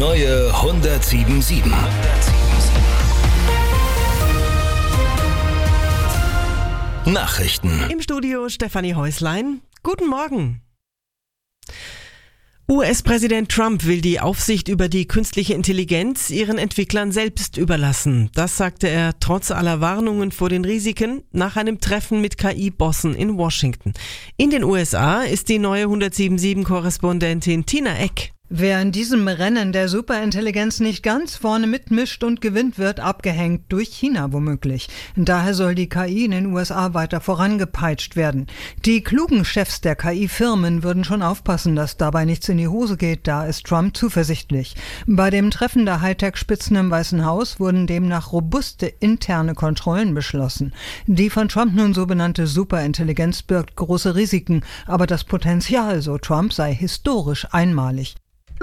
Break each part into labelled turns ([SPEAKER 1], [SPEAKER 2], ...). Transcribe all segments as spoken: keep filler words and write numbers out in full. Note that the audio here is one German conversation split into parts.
[SPEAKER 1] neue hundertsieben Komma sieben. Nachrichten.
[SPEAKER 2] Im Studio Stefanie Häuslein. Guten Morgen. U S-Präsident Trump will die Aufsicht über die künstliche Intelligenz ihren Entwicklern selbst überlassen. Das sagte er trotz aller Warnungen vor den Risiken nach einem Treffen mit K I-Bossen in Washington. In den U S A ist die neue hundertsieben Komma sieben-Korrespondentin Tina Eck.
[SPEAKER 3] Wer in diesem Rennen der Superintelligenz nicht ganz vorne mitmischt und gewinnt, wird abgehängt, durch China womöglich. Daher soll die K I in den U S A weiter vorangepeitscht werden. Die klugen Chefs der K I-Firmen würden schon aufpassen, dass dabei nichts in die Hose geht, da ist Trump zuversichtlich. Bei dem Treffen der Hightech-Spitzen im Weißen Haus wurden demnach robuste interne Kontrollen beschlossen. Die von Trump nun so benannte Superintelligenz birgt große Risiken, aber das Potenzial, so Trump, sei historisch einmalig.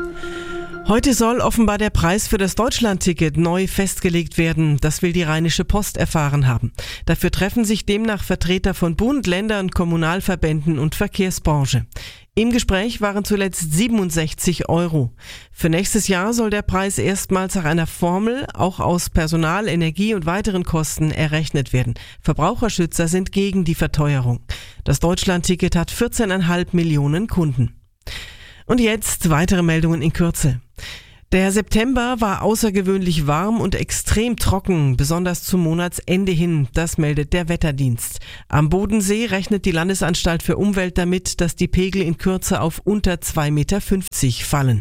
[SPEAKER 2] Heute soll offenbar der Preis für das Deutschlandticket neu festgelegt werden. Das will die Rheinische Post erfahren haben. Dafür treffen sich demnach Vertreter von Bund, Ländern, Kommunalverbänden und Verkehrsbranche. Im Gespräch waren zuletzt siebenundsechzig Euro. Für nächstes Jahr soll der Preis erstmals nach einer Formel auch aus Personal, Energie und weiteren Kosten errechnet werden. Verbraucherschützer sind gegen die Verteuerung. Das Deutschlandticket hat vierzehn Komma fünf Millionen Kunden. Und jetzt weitere Meldungen in Kürze. Der September war außergewöhnlich warm und extrem trocken, besonders zum Monatsende hin, das meldet der Wetterdienst. Am Bodensee rechnet die Landesanstalt für Umwelt damit, dass die Pegel in Kürze auf unter zwei Komma fünfzig Meter fallen.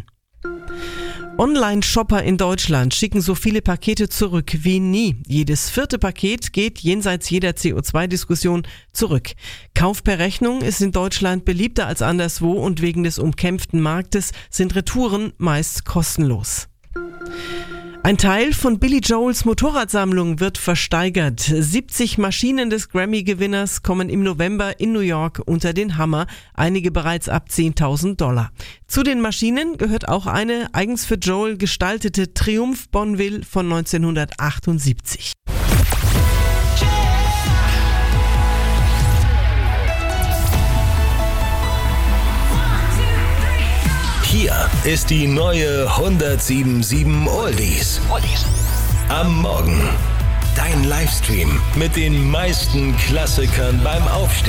[SPEAKER 2] Online-Shopper in Deutschland schicken so viele Pakete zurück wie nie. Jedes vierte Paket geht jenseits jeder C O zwei Diskussion zurück. Kauf per Rechnung ist in Deutschland beliebter als anderswo und wegen des umkämpften Marktes sind Retouren meist kostenlos. Ein Teil von Billy Joels Motorradsammlung wird versteigert. siebzig Maschinen des Grammy-Gewinners kommen im November in New York unter den Hammer, einige bereits ab zehntausend Dollar. Zu den Maschinen gehört auch eine eigens für Joel gestaltete Triumph Bonneville von neunzehnhundertachtundsiebzig.
[SPEAKER 1] Hier ist die neue hundertsieben Komma sieben Oldies. Am Morgen. Dein Livestream mit den meisten Klassikern beim Aufstehen.